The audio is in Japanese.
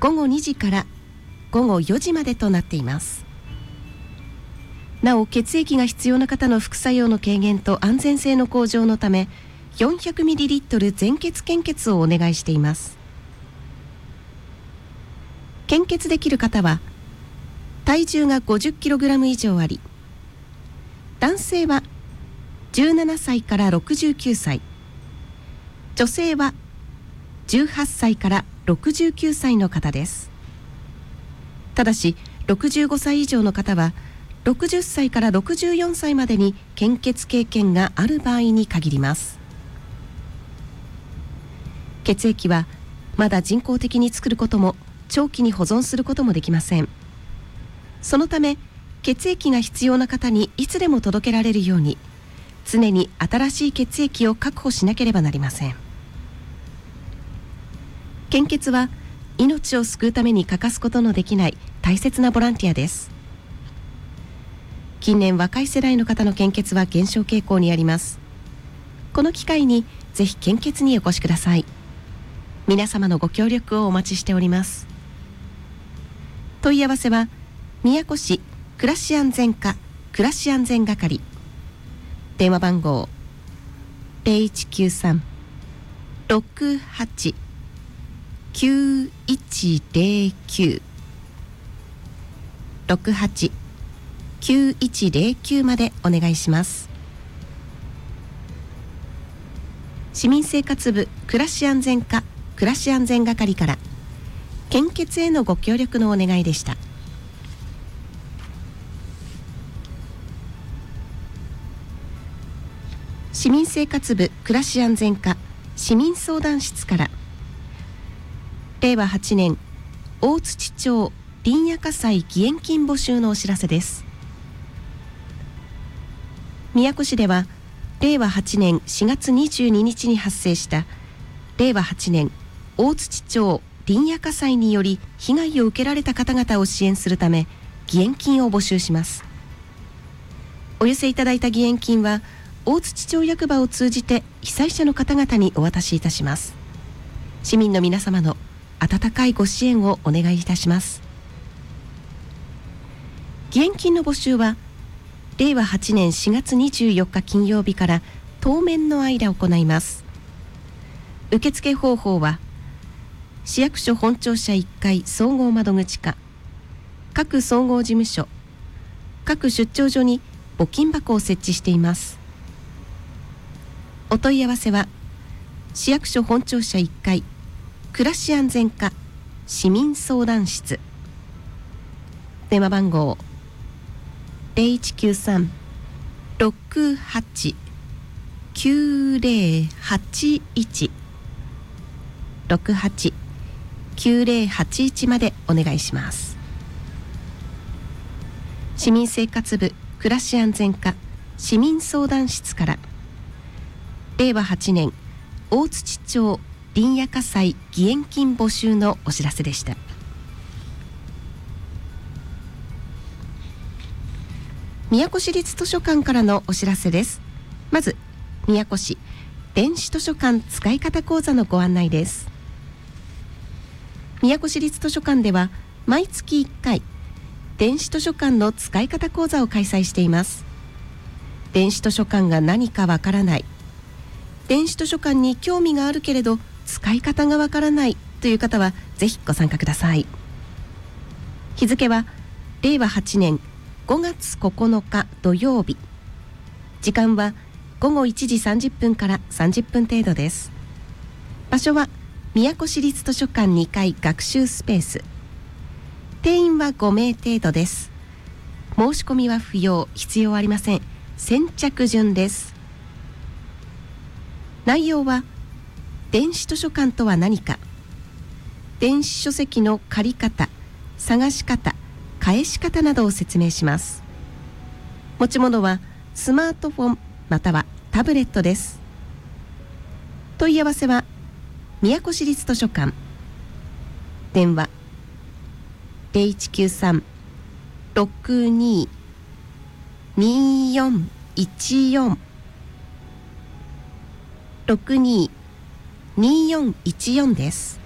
午後2時から午後4時までとなっています。なお、血液が必要な方の副作用の軽減と安全性の向上のため 400ml 全血献血をお願いしています。献血できる方は体重が 50kg 以上あり、男性は17歳から69歳、女性は18歳から69歳の方です。ただし65歳以上の方は60歳から64歳までに献血経験がある場合に限ります。血液はまだ人工的に作ることも長期に保存することもできません。そのため血液が必要な方にいつでも届けられるように常に新しい血液を確保しなければなりません。献血は命を救うために欠かすことのできない大切なボランティアです。近年若い世代の方の献血は減少傾向にあります。この機会にぜひ献血にお越しください。皆様のご協力をお待ちしております。問い合わせは宮古市暮らし安全課暮らし安全係、電話番号 0193-68-9109 68-9109までお願いします。市民生活部暮らし安全課暮らし安全係から献血へのご協力のお願いでした。市民生活部暮らし安全課市民相談室から令和8年大槌町林野火災義援金募集のお知らせです。宮古市では令和8年4月22日に発生した令和8年大槌町林野火災により被害を受けられた方々を支援するため義援金を募集します。お寄せいただいた義援金は大槌町役場を通じて被災者の方々にお渡しいたします。市民の皆様の温かいご支援をお願いいたします。義援金の募集は令和8年4月24日金曜日から当面の間行います。受付方法は市役所本庁舎1階総合窓口課、各総合事務所、各出張所に募金箱を設置しています。お問い合わせは市役所本庁舎1階暮らし安全課市民相談室、電話番号 0193-68-9081 68-9081までお願いします。市民生活部暮らし安全課市民相談室から令和8年大槌町林野火災義援金募集のお知らせでした。宮古市立図書館からのお知らせです。まず宮古市電子図書館使い方講座のご案内です。宮古市立図書館では毎月1回電子図書館の使い方講座を開催しています。電子図書館が何かわからない、電子図書館に興味があるけれど使い方がわからないという方はぜひご参加ください。日付は令和8年5月9日土曜日、時間は午後1時30分から30分程度です。場所は宮古市立図書館2階学習スペース、定員は5名程度です。申し込みは不要、必要ありません。先着順です。内容は電子図書館とは何か、電子書籍の借り方、探し方、返し方などを説明します。持ち物はスマートフォンまたはタブレットです。問い合わせは宮古市立図書館、電話 0193-62-2414 62-2414です。